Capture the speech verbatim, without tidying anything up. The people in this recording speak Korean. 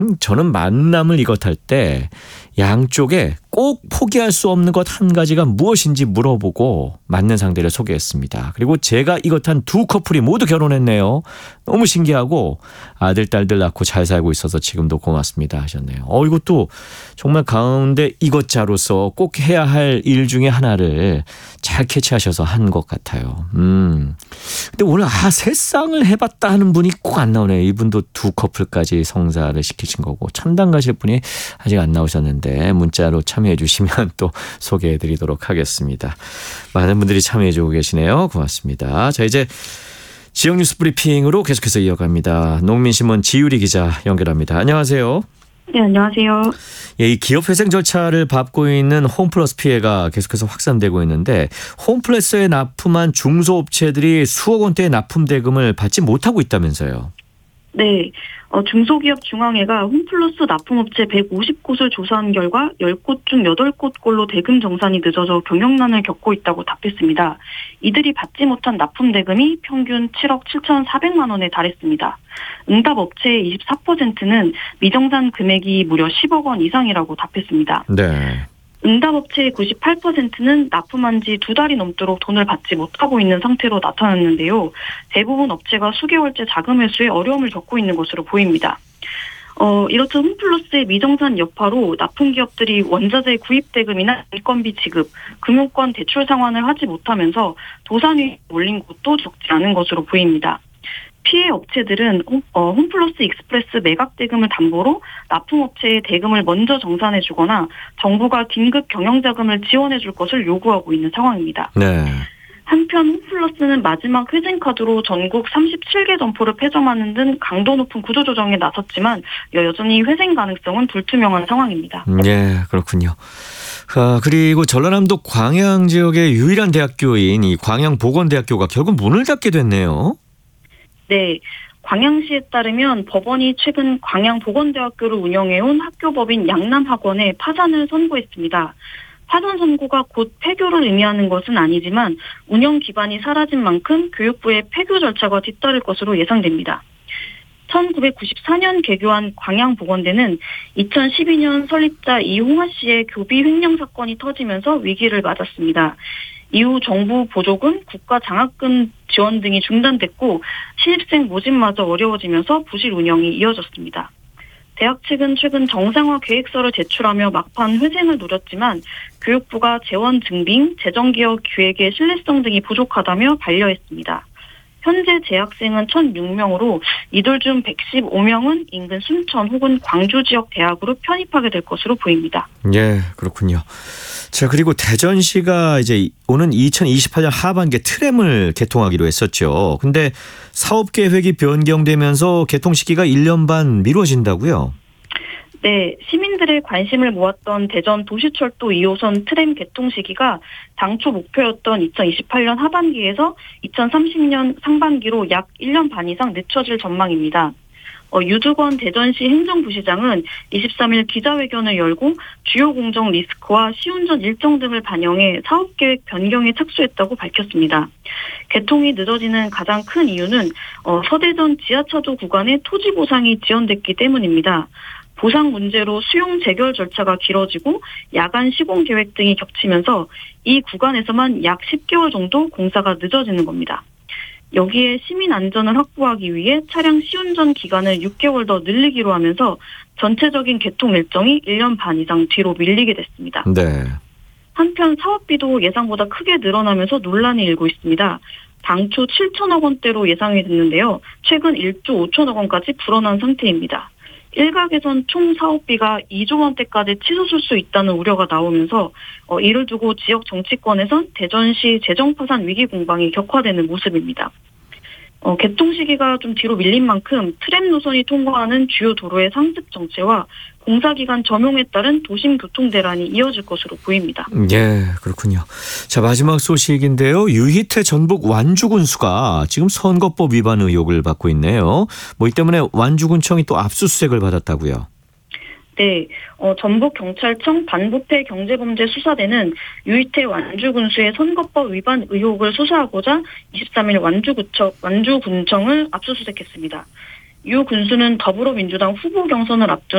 음, 저는 만남을 이것할 때 양쪽에 꼭 포기할 수 없는 것 한 가지가 무엇인지 물어보고 맞는 상대를 소개했습니다. 그리고 제가 이것한 두 커플이 모두 결혼했네요. 너무 신기하고 아들, 딸들 낳고 잘 살고 있어서 지금도 고맙습니다 하셨네요. 어, 이것도 정말 가운데 이것자로서 꼭 해야 할 일 중에 하나를 잘 캐치하셔서 한 것 같아요. 음. 근데 오늘 아, 세 쌍을 해봤다 하는 분이 꼭 안 나오네요. 이분도 두 커플까지 성사를 시키신 거고 참담 가실 분이 아직 안 나오셨는데 문자로 참여해 주시면 또 소개해 드리도록 하겠습니다. 많은 분들이 참여해 주고 계시네요. 고맙습니다. 자, 이제 지역 뉴스 브리핑으로 계속해서 이어갑니다. 농민신문 지유리 기자 연결합니다. 안녕하세요. 네, 안녕하세요. 예, 이 기업 회생 절차를 밟고 있는 홈플러스 피해가 계속해서 확산되고 있는데 홈플러스에 납품한 중소업체들이 수억 원대의 납품 대금을 받지 못하고 있다면서요. 네, 어, 중소기업 중앙회가 홈플러스 납품업체 백오십 곳을 조사한 결과 십 곳 중 여덟 곳꼴로 대금 정산이 늦어져 경영난을 겪고 있다고 답했습니다. 이들이 받지 못한 납품 대금이 평균 칠억 칠천사백만 원에 달했습니다. 응답 업체의 이십사 퍼센트는 미정산 금액이 무려 십억 원 이상이라고 답했습니다. 네. 응답업체의 구십팔 퍼센트는 납품한 지 두 달이 넘도록 돈을 받지 못하고 있는 상태로 나타났는데요. 대부분 업체가 수개월째 자금 회수에 어려움을 겪고 있는 것으로 보입니다. 어, 이렇듯 홈플러스의 미정산 여파로 납품기업들이 원자재 구입 대금이나 인건비 지급, 금융권 대출 상환을 하지 못하면서 도산위에 몰린 곳도 적지 않은 것으로 보입니다. 피해 업체들은 홈, 홈플러스 익스프레스 매각 대금을 담보로 납품업체에 대금을 먼저 정산해 주거나 정부가 긴급 경영자금을 지원해 줄 것을 요구하고 있는 상황입니다. 네. 한편 홈플러스는 마지막 회생카드로 전국 삼십칠 개 점포를 폐점하는 등 강도 높은 구조조정에 나섰지만 여전히 회생 가능성은 불투명한 상황입니다. 네, 그렇군요. 아, 그리고 전라남도 광양 지역의 유일한 대학교인 이 광양보건대학교가 결국 문을 닫게 됐네요. 네, 광양시에 따르면 법원이 최근 광양보건대학교를 운영해온 학교법인 양남학원에 파산을 선고했습니다. 파산 선고가 곧 폐교를 의미하는 것은 아니지만 운영 기반이 사라진 만큼 교육부의 폐교 절차가 뒤따를 것으로 예상됩니다. 천구백구십사 년 개교한 광양보건대는 이천십이 년 설립자 이홍하 씨의 교비 횡령 사건이 터지면서 위기를 맞았습니다. 이후 정부 보조금, 국가 장학금 지원 등이 중단됐고 신입생 모집마저 어려워지면서 부실 운영이 이어졌습니다. 대학 측은 최근 정상화 계획서를 제출하며 막판 회생을 노렸지만 교육부가 재원 증빙, 재정기업 기획의 신뢰성 등이 부족하다며 반려했습니다. 현재 재학생은 천육 명으로 이들 중 백십오 명은 인근 순천 혹은 광주 지역 대학으로 편입하게 될 것으로 보입니다. 예, 그렇군요. 자, 그리고 대전시가 이제 오는 이천이십팔 년 하반기에 트램을 개통하기로 했었죠. 근데 사업 계획이 변경되면서 개통 시기가 일 년 반 미뤄진다고요? 네, 시민들의 관심을 모았던 대전 도시철도 이 호선 트램 개통 시기가 당초 목표였던 이천이십팔 년 하반기에서 이천삼십 년 상반기로 약 일 년 반 이상 늦춰질 전망입니다. 어, 유두권 대전시 행정부시장은 이십삼 일 기자회견을 열고 주요 공정 리스크와 시운전 일정 등을 반영해 사업계획 변경에 착수했다고 밝혔습니다. 개통이 늦어지는 가장 큰 이유는 어, 서대전 지하차도 구간의 토지 보상이 지연됐기 때문입니다. 보상 문제로 수용 재결 절차가 길어지고 야간 시공 계획 등이 겹치면서 이 구간에서만 약 십 개월 정도 공사가 늦어지는 겁니다. 여기에 시민 안전을 확보하기 위해 차량 시운전 기간을 육 개월 더 늘리기로 하면서 전체적인 개통 일정이 일 년 반 이상 뒤로 밀리게 됐습니다. 네. 한편 사업비도 예상보다 크게 늘어나면서 논란이 일고 있습니다. 당초 칠천억 원대로 예상이 됐는데요. 최근 일조 오천억 원까지 불어난 상태입니다. 일각에선 총 사업비가 이조 원대까지 치솟을 수 있다는 우려가 나오면서 어, 이를 두고 지역 정치권에선 대전시 재정파산 위기 공방이 격화되는 모습입니다. 어, 개통 시기가 좀 뒤로 밀린 만큼 트램 노선이 통과하는 주요 도로의 상습 정체와 공사기간 점용에 따른 도심 교통 대란이 이어질 것으로 보입니다. 예, 그렇군요. 자, 마지막 소식인데요. 유희태 전북 완주군수가 지금 선거법 위반 의혹을 받고 있네요. 뭐 이 때문에 완주군청이 또 압수수색을 받았다고요. 네, 어, 전북경찰청 반부패 경제범죄 수사대는 유희태 완주군수의 선거법 위반 의혹을 수사하고자 이십삼 일 완주구청, 완주군청을 압수수색했습니다. 유 군수는 더불어민주당 후보 경선을 앞둔